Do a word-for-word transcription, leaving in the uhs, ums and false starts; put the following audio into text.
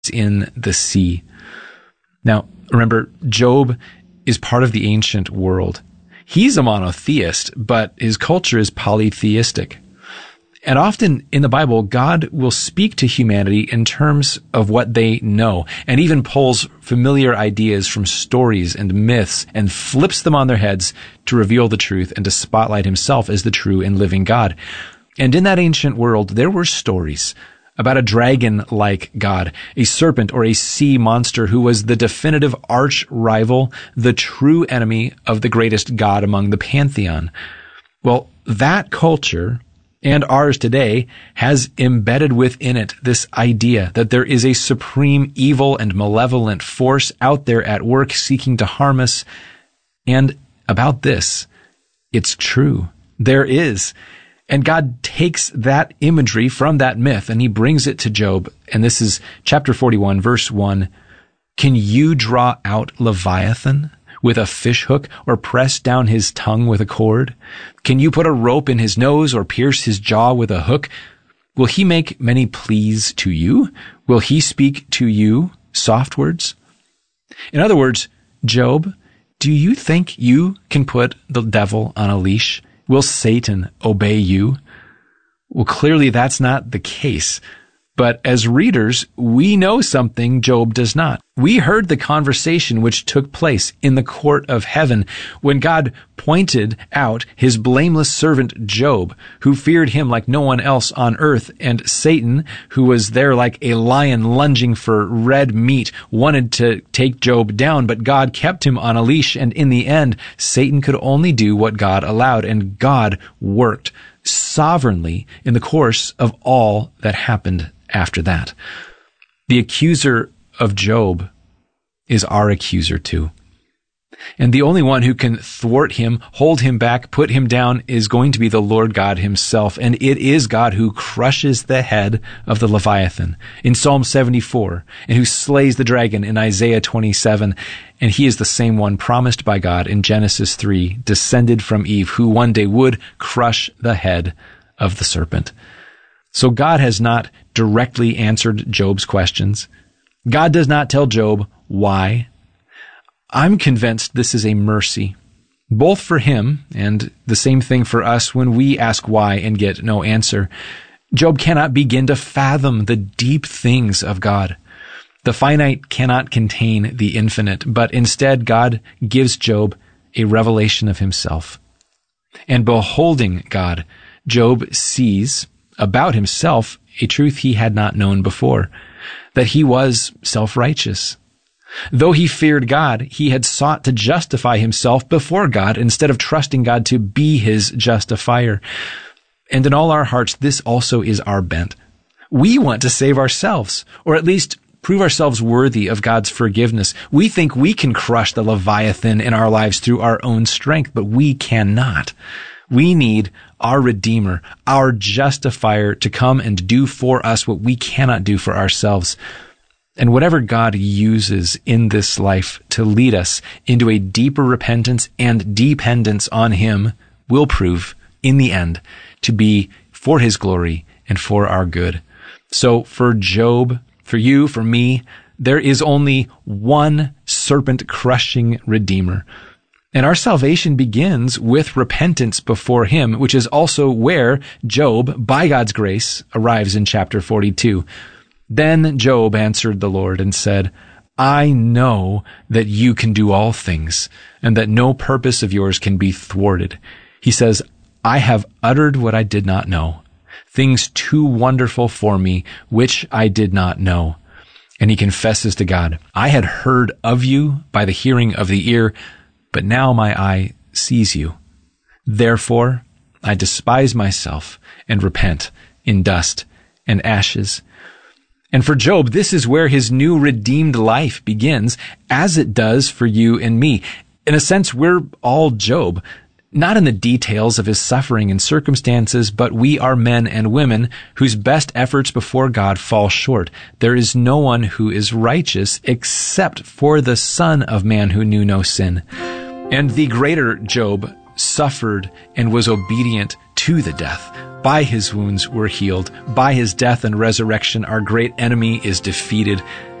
in the sea. Now, remember, Job is part of the ancient world. He's a monotheist, but his culture is polytheistic. And often in the Bible, God will speak to humanity in terms of what they know, and even pulls familiar ideas from stories and myths and flips them on their heads to reveal the truth and to spotlight himself as the true and living God. And in that ancient world, there were stories about a dragon-like God, a serpent or a sea monster who was the definitive arch rival, the true enemy of the greatest God among the pantheon. Well, that culture, and ours today, has embedded within it this idea that there is a supreme evil and malevolent force out there at work seeking to harm us. And about this, it's true. There is. And God takes that imagery from that myth and he brings it to Job. And this is chapter forty-one, verse one. Can you draw out Leviathan with a fish hook, or press down his tongue with a cord? Can you put a rope in his nose or pierce his jaw with a hook? Will he make many pleas to you? Will he speak to you soft words? In other words, Job, do you think you can put the devil on a leash? Will Satan obey you? Well, clearly that's not the case. But as readers, we know something Job does not. We heard the conversation which took place in the court of heaven when God pointed out his blameless servant Job, who feared him like no one else on earth, and Satan, who was there like a lion lunging for red meat, wanted to take Job down, but God kept him on a leash, and in the end, Satan could only do what God allowed, and God worked sovereignly in the course of all that happened after that. The accuser of Job is our accuser too. And the only one who can thwart him, hold him back, put him down is going to be the Lord God himself. And it is God who crushes the head of the Leviathan in Psalm seventy-four, and who slays the dragon in Isaiah twenty-seven. And he is the same one promised by God in Genesis three, descended from Eve, who one day would crush the head of the serpent. So God has not directly answered Job's questions. God does not tell Job why. I'm convinced this is a mercy, both for him and the same thing for us when we ask why and get no answer. Job cannot begin to fathom the deep things of God. The finite cannot contain the infinite, but instead God gives Job a revelation of himself. And beholding God, Job sees about himself a truth he had not known before, that he was self-righteous. Though he feared God, he had sought to justify himself before God instead of trusting God to be his justifier. And in all our hearts, this also is our bent. We want to save ourselves, or at least prove ourselves worthy of God's forgiveness. We think we can crush the Leviathan in our lives through our own strength, but we cannot. We need our Redeemer, our justifier, to come and do for us what we cannot do for ourselves. And whatever God uses in this life to lead us into a deeper repentance and dependence on him will prove, in the end, to be for his glory and for our good. So for Job, for you, for me, there is only one serpent-crushing Redeemer. And our salvation begins with repentance before him, which is also where Job, by God's grace, arrives in chapter forty-two. Then Job answered the Lord and said, I know that you can do all things, and that no purpose of yours can be thwarted. He says, I have uttered what I did not know, things too wonderful for me, which I did not know. And he confesses to God, I had heard of you by the hearing of the ear, but now my eye sees you. Therefore, I despise myself and repent in dust and ashes. And for Job, this is where his new redeemed life begins, as it does for you and me. In a sense, we're all Job, not in the details of his suffering and circumstances, but we are men and women whose best efforts before God fall short. There is no one who is righteous except for the Son of Man who knew no sin. And the greater Job suffered and was obedient to the death. By his wounds we're healed. By his death and resurrection, our great enemy is defeated.